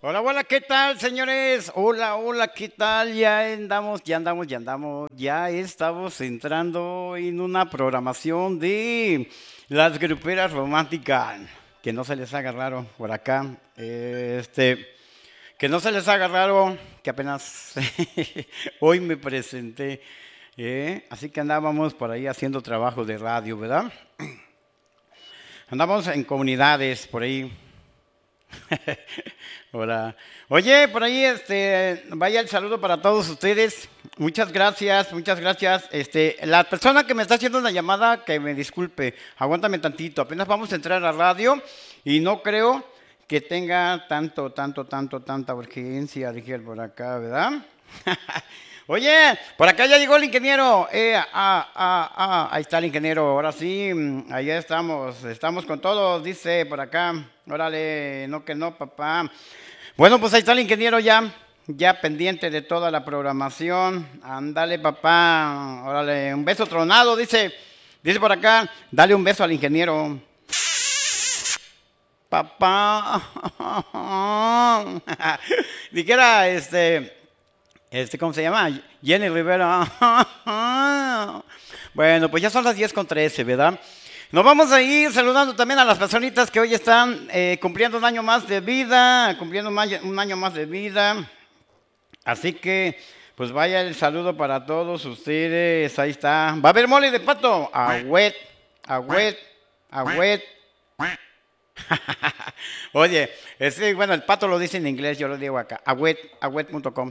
Hola, hola, ¿qué tal, señores? Hola, hola, ¿qué tal? Ya estamos entrando en una programación de las gruperas románticas. Que no se les haga raro por acá. Que no se les haga raro que apenas hoy me presenté. Así que andábamos por ahí haciendo trabajo de radio, ¿verdad? Andamos en comunidades por ahí. Hola. Oye, por ahí, vaya el saludo para todos ustedes. Muchas gracias, muchas gracias. La persona que me está haciendo una llamada, que me disculpe, aguántame tantito. Apenas vamos a entrar a la radio y no creo que tenga tanta urgencia, dije por acá, ¿verdad? Oye, por acá ya llegó el ingeniero. Ahí está el ingeniero. Ahora sí, allá estamos con todos, dice por acá. Órale, no que no, papá. Bueno, pues ahí está el ingeniero ya pendiente de toda la programación. Ándale, papá. Órale, un beso tronado, dice por acá. Dale un beso al ingeniero. Papá. Dijera, ¿cómo se llama? Jenny Rivera. Bueno, pues ya son las 10:13, ¿verdad? Nos vamos a ir saludando también a las personitas que hoy están cumpliendo un año más de vida, un año más de vida. Así que, pues vaya el saludo para todos ustedes. Ahí está. Va a haber mole de pato. Agüet, agüet, agüet. Oye, bueno, el pato lo dice en inglés, yo lo digo acá. Agüet.com.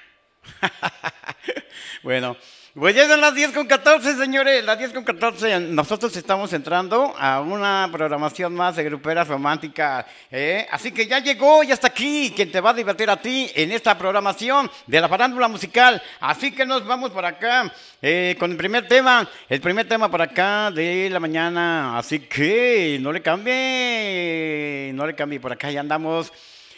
Bueno, pues ya son las 10:14, señores, las 10:14. Nosotros estamos entrando a una programación más de gruperas románticas. Así que ya llegó, ya está aquí, quien te va a divertir a ti en esta programación de la farándula musical. Así que nos vamos por acá con el primer tema por acá de la mañana. Así que no le cambie, por acá ya andamos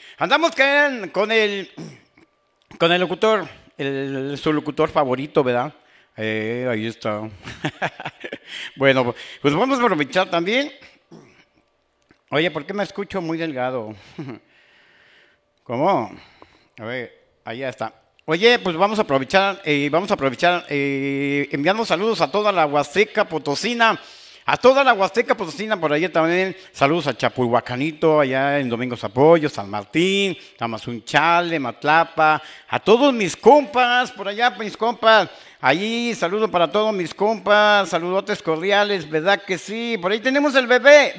con el locutor, su locutor favorito, ¿verdad? Ahí está. Bueno, pues vamos a aprovechar también. Oye, ¿por qué me escucho muy delgado? ¿Cómo? A ver, ahí ya está. Oye, pues vamos a aprovechar enviando saludos a toda la Huasteca Potosina. A toda la Huasteca Potosina, por allá también, saludos a Chapulhuacanito, allá en Domingo Zapollo, San Martín, Tamazunchale, Matlapa, a todos mis compas, por allá, mis compas, allí, saludo para todos mis compas, saludotes cordiales, ¿verdad que sí? Por ahí tenemos el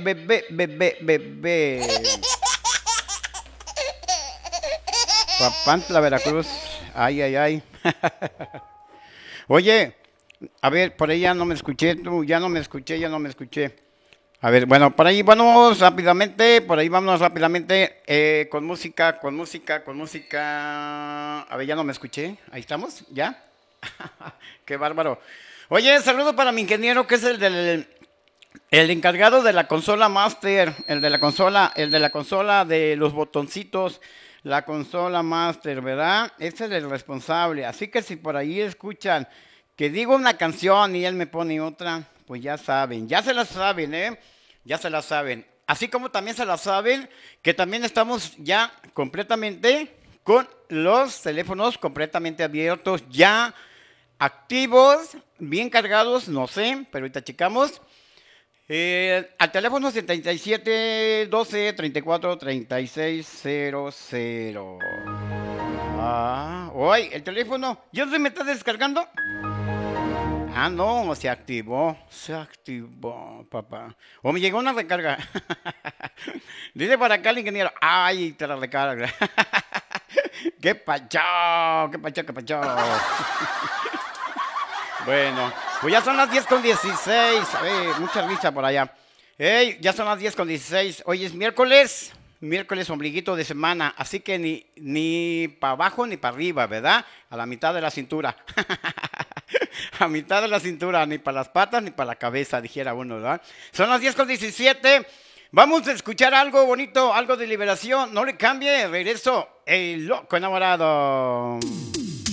bebé. Papantla, Veracruz, ay. Oye, a ver, por ahí ya no me escuché, ya no me escuché. A ver, bueno, por ahí vámonos rápidamente con música. A ver, ya no me escuché, ahí estamos, ¿ya? Qué bárbaro. Oye, saludo para mi ingeniero que es el encargado de la consola Master, el de la consola de los botoncitos, la consola Master, ¿verdad? Ese es el responsable. Así que si por ahí escuchan que digo una canción y él me pone otra, pues ya se la saben, ¿eh? Ya se la saben. Así como también se la saben que también estamos ya completamente con los teléfonos completamente abiertos, ya activos, bien cargados, no sé, pero ahorita checamos. Al teléfono 77 12 34 36 00. Hoy el teléfono, ¿ya se me está descargando? Ah, no, se activó, papá. O me llegó una recarga. Dice para acá el ingeniero, ay, te la recarga. Qué pacho. Bueno, pues ya son las 10:16. A ver, mucha risa por allá. Hey, ya son las 10:16. Hoy es miércoles ombliguito de semana. Así que ni para abajo ni para arriba, ¿verdad? A la mitad de la cintura. A mitad de la cintura, ni para las patas ni para la cabeza, dijera uno, ¿verdad? Son las 10:17. Vamos a escuchar algo bonito, algo de liberación. No le cambie, regreso. El loco enamorado.